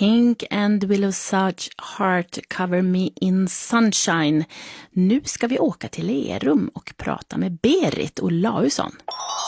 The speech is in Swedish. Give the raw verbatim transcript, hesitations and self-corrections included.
Pink and Willow Sage Heart Cover Me in Sunshine. Nu ska vi åka till Lerum och prata med Berit Olausson.